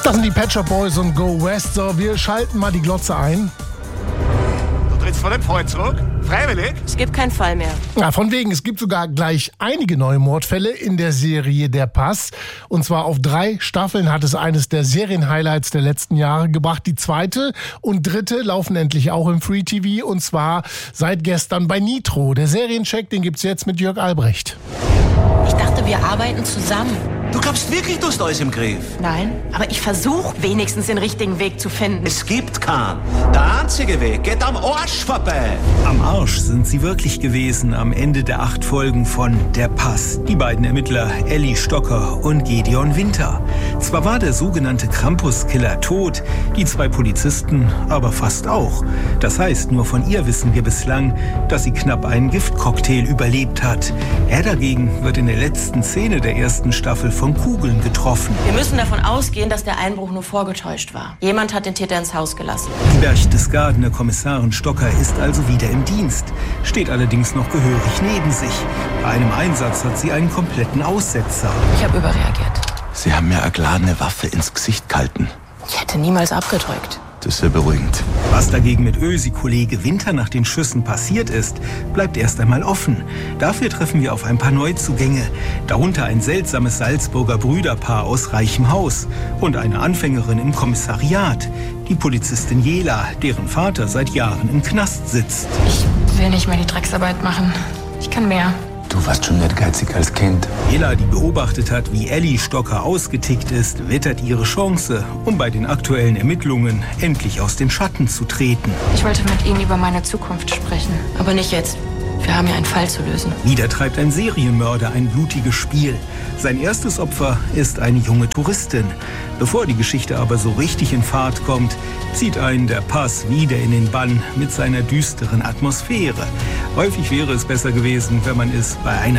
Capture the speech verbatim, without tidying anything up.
Das sind die Pet Shop Boys und Go West. So, wir schalten mal die Glotze ein. Du trittst von dem Fall zurück? Freiwillig? Es gibt keinen Fall mehr. Ja, von wegen, es gibt sogar gleich einige neue Mordfälle in der Serie Der Pass. Und zwar auf drei Staffeln hat es eines der Serienhighlights der letzten Jahre gebracht. Die zweite und dritte laufen endlich auch im Free T V und zwar seit gestern bei Nitro. Der Seriencheck, den gibt's jetzt mit Jörg Albrecht. Ich dachte, wir arbeiten zusammen. Du glaubst wirklich, du hast alles im Griff? Nein, aber ich versuche wenigstens den richtigen Weg zu finden. Es gibt keinen. Der einzige Weg geht am Arsch vorbei. Am Arsch sind sie wirklich gewesen am Ende der acht Folgen von Der Pass. Die beiden Ermittler Elli Stocker und Gedeon Winter. Zwar war der sogenannte Krampus-Killer tot, die zwei Polizisten aber fast auch. Das heißt, nur von ihr wissen wir bislang, dass sie knapp einen Giftcocktail überlebt hat. Er dagegen wird in der letzten Szene der ersten Staffel von Kugeln getroffen. Wir müssen davon ausgehen, dass der Einbruch nur vorgetäuscht war. Jemand hat den Täter ins Haus gelassen. Die Berchtesgadener Kommissarin Stocker ist also wieder im Dienst, steht allerdings noch gehörig neben sich. Bei einem Einsatz hat sie einen kompletten Aussetzer. Ich habe überreagiert. Sie haben mir eine geladene Waffe ins Gesicht gehalten. Ich hätte niemals abgedrückt. Das ist sehr beruhigend. Was dagegen mit Ösi-Kollege Winter nach den Schüssen passiert ist, bleibt erst einmal offen. Dafür treffen wir auf ein paar Neuzugänge. Darunter ein seltsames Salzburger Brüderpaar aus reichem Haus und eine Anfängerin im Kommissariat. Die Polizistin Jela, deren Vater seit Jahren im Knast sitzt. Ich will nicht mehr die Drecksarbeit machen. Ich kann mehr. Du warst schon nicht geizig als Kind. Jela, die beobachtet hat, wie Elli Stocker ausgetickt ist, wittert ihre Chance, um bei den aktuellen Ermittlungen endlich aus dem Schatten zu treten. Ich wollte mit Ihnen über meine Zukunft sprechen. Aber nicht jetzt. Wir haben ja einen Fall zu lösen. Wieder treibt ein Serienmörder ein blutiges Spiel. Sein erstes Opfer ist eine junge Touristin. Bevor die Geschichte aber so richtig in Fahrt kommt, zieht einen Der Pass wieder in den Bann mit seiner düsteren Atmosphäre. Häufig wäre es besser gewesen, wenn man es bei einer